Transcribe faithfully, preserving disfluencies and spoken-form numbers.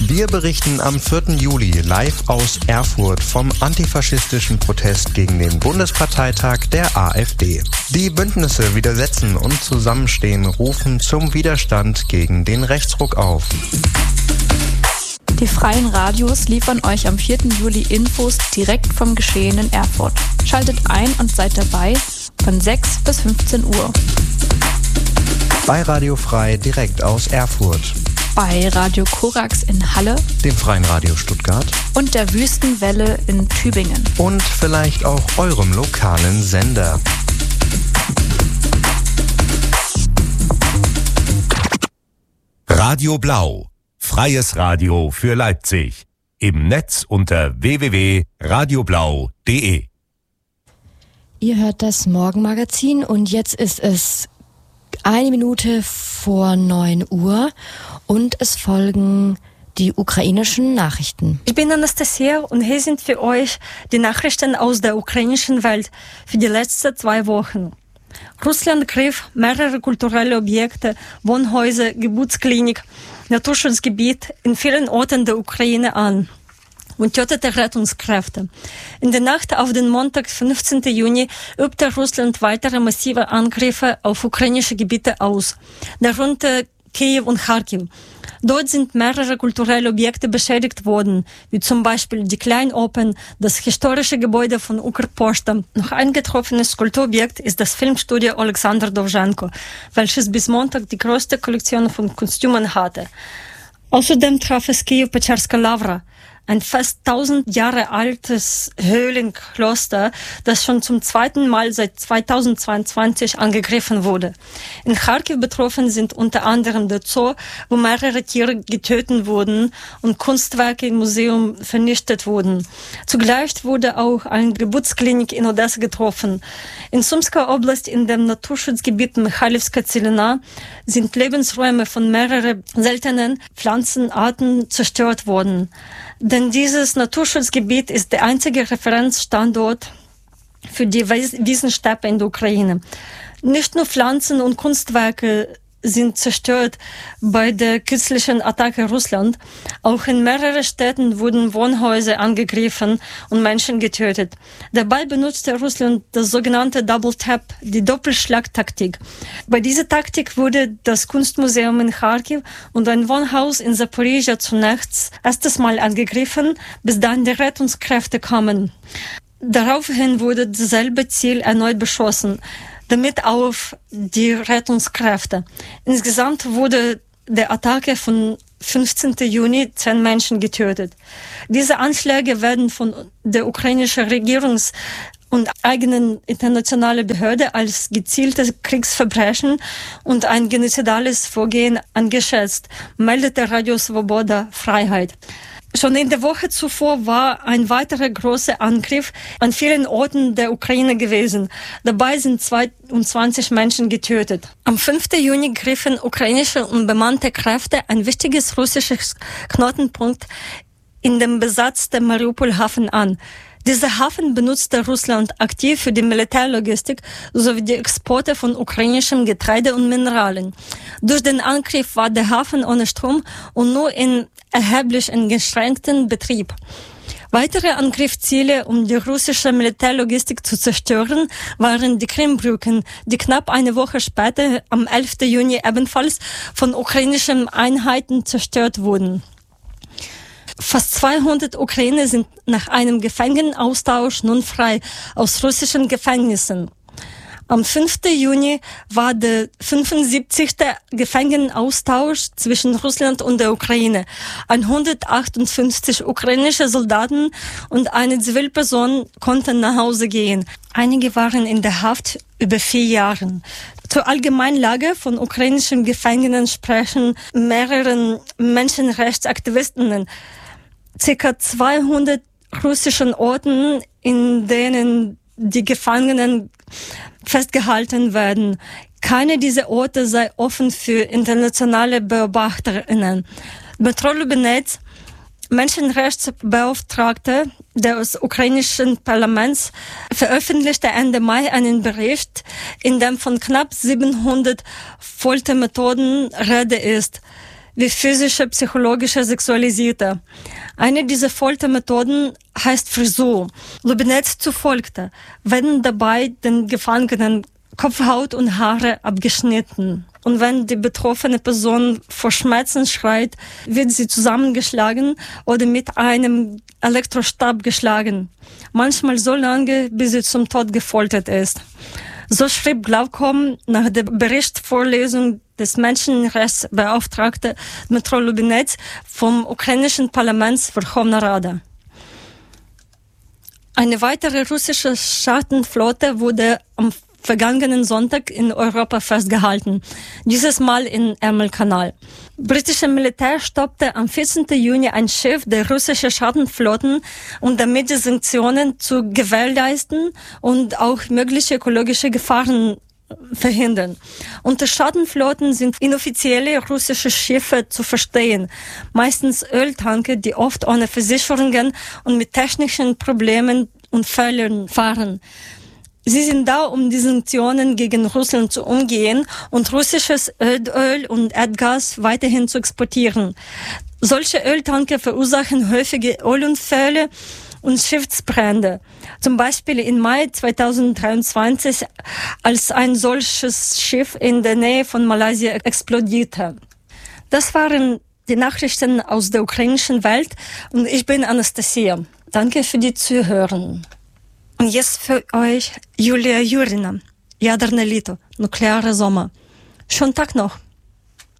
Wir berichten am vierten Juli live aus Erfurt vom antifaschistischen Protest gegen den Bundesparteitag der AfD. Die Bündnisse Widersetzen und Zusammenstehen rufen zum Widerstand gegen den Rechtsruck auf. Die freien Radios liefern euch am vierten Juli Infos direkt vom Geschehen in Erfurt. Schaltet ein und seid dabei von sechs bis fünfzehn Uhr. Bei Radio Frei direkt aus Erfurt. Bei Radio Korax in Halle, dem Freien Radio Stuttgart und der Wüstenwelle in Tübingen. Und vielleicht auch eurem lokalen Sender. Radio Blau, freies Radio für Leipzig. Im Netz unter w w w punkt radioblau punkt de. Ihr hört das Morgenmagazin und jetzt ist es eine Minute vor neun Uhr und es folgen die ukrainischen Nachrichten. Ich bin Anastasia und hier sind für euch die Nachrichten aus der ukrainischen Welt für die letzten zwei Wochen. Russland griff mehrere kulturelle Objekte, Wohnhäuser, Geburtsklinik, Naturschutzgebiet in vielen Orten der Ukraine an und tötete Rettungskräfte. In der Nacht auf den Montag, fünfzehnten Juni, übte Russland weitere massive Angriffe auf ukrainische Gebiete aus, darunter Kiew und Kharkiv. Dort sind mehrere kulturelle Objekte beschädigt worden, wie zum Beispiel die Kleinopen, das historische Gebäude von Ukrposhta. Noch ein getroffenes Kulturobjekt ist das Filmstudio Alexander Dovzhenko, welches bis Montag die größte Kollektion von Kostümen hatte. Außerdem traf es Kiew-Peczerska Lavra, ein fast tausend Jahre altes Höhlenkloster, das schon zum zweiten Mal seit zweitausendzweiundzwanzig angegriffen wurde. In Kharkiv betroffen sind unter anderem der Zoo, wo mehrere Tiere getötet wurden und Kunstwerke im Museum vernichtet wurden. Zugleich wurde auch eine Geburtsklinik in Odessa getroffen. In Sumsker Oblast in dem Naturschutzgebiet Michalivska Zelina sind Lebensräume von mehreren seltenen Pflanzenarten zerstört worden. Denn dieses Naturschutzgebiet ist der einzige Referenzstandort für die Wiesensteppe in der Ukraine. Nicht nur Pflanzen und Kunstwerke sind zerstört bei der kürzlichen Attacke Russland. Auch in mehreren Städten wurden Wohnhäuser angegriffen und Menschen getötet. Dabei benutzte Russland das sogenannte Double Tap, die Doppelschlagtaktik. Bei dieser Taktik wurde das Kunstmuseum in Kharkiv und ein Wohnhaus in Zaporizhzhia zunächst erstes Mal angegriffen, bis dann die Rettungskräfte kamen. Daraufhin wurde dasselbe Ziel erneut beschossen, damit auf die Rettungskräfte. Insgesamt wurde der Attacke von fünfzehnten Juni zehn Menschen getötet. Diese Anschläge werden von der ukrainischen Regierung und eigenen internationalen Behörde als gezieltes Kriegsverbrechen und ein genozidales Vorgehen eingeschätzt, meldete Radio Svoboda Freiheit. Schon in der Woche zuvor war ein weiterer großer Angriff an vielen Orten der Ukraine gewesen. Dabei sind zweiundzwanzig Menschen getötet. Am fünften Juni griffen ukrainische unbemannte Kräfte ein wichtiges russisches Knotenpunkt in dem besetzten Mariupol-Hafen an. Dieser Hafen benutzte Russland aktiv für die Militärlogistik sowie die Exporte von ukrainischem Getreide und Mineralien. Durch den Angriff war der Hafen ohne Strom und nur in erheblich eingeschränkten Betrieb. Weitere Angriffsziele, um die russische Militärlogistik zu zerstören, waren die Krimbrücken, die knapp eine Woche später, am elften Juni, ebenfalls von ukrainischen Einheiten zerstört wurden. Fast zweihundert Ukrainer sind nach einem Gefangenenaustausch nun frei aus russischen Gefängnissen. Am fünften Juni war der fünfundsiebzigste Gefangenenaustausch zwischen Russland und der Ukraine. hundertachtundfünfzig ukrainische Soldaten und eine Zivilperson konnten nach Hause gehen. Einige waren in der Haft über vier Jahre. Zur Allgemeinlage von ukrainischen Gefangenen sprechen mehrere Menschenrechtsaktivistinnen. Circa zweihundert russischen Orten, in denen die Gefangenen festgehalten werden. Keine dieser Orte sei offen für internationale BeobachterInnen. Dmytro Lubinets, Menschenrechtsbeauftragter des ukrainischen Parlaments, veröffentlichte Ende Mai einen Bericht, in dem von knapp siebenhundert Foltermethoden Rede ist. wie physische, psychologische, sexualisierte. Eine dieser Foltermethoden heißt Frisur. Lubinets zufolge werden dabei den Gefangenen Kopfhaut und Haare abgeschnitten. Und wenn die betroffene Person vor Schmerzen schreit, wird sie zusammengeschlagen oder mit einem Elektrostab geschlagen. Manchmal so lange, bis sie zum Tod gefoltert ist. So schrieb Glaukom nach der Berichtsvorlesung des Menschenrechtsbeauftragten Dmytro Lubinets vom ukrainischen Parlaments Верховна Rada. Eine weitere russische Schattenflotte wurde am vergangenen Sonntag in Europa festgehalten, dieses Mal in Ärmelkanal. Britische Militär stoppte am vierzehnten Juni ein Schiff der russischen Schattenflotten, um damit die Sanktionen zu gewährleisten und auch mögliche ökologische Gefahren verhindern. Unter Schattenflotten sind inoffizielle russische Schiffe zu verstehen, meistens Öltanker, die oft ohne Versicherungen und mit technischen Problemen und Fehlern fahren. Sie sind da, um die Sanktionen gegen Russland zu umgehen und russisches Öl und Erdgas weiterhin zu exportieren. Solche Öltanker verursachen häufige Ölunfälle und Schiffsbrände. Zum Beispiel im Mai zweitausenddreiundzwanzig, als ein solches Schiff in der Nähe von Malaysia explodierte. Das waren die Nachrichten aus der ukrainischen Welt und ich bin Anastasia. Danke für die Zuhören. Und jetzt für euch Julia Jurina, Ядерное літо, nuklearer Sommer. Schönen Tag noch.